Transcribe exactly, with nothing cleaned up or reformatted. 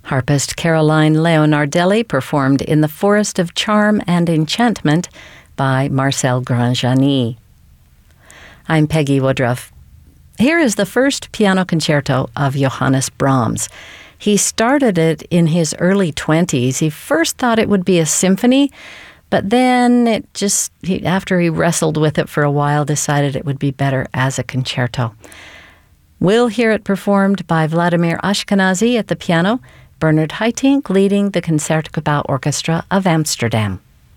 Harpist Caroline Leonardelli performed In the Forest of Charm and Enchantment by Marcel Granjani. I'm Peggy Woodruff. Here is the first piano concerto of Johannes Brahms. He started it in his early twenties. He first thought it would be a symphony, but then it just, he, after he wrestled with it for a while, decided it would be better as a concerto. We'll hear it performed by Vladimir Ashkenazy at the piano, Bernard Haitink leading the Concertgebouw Orchestra of Amsterdam.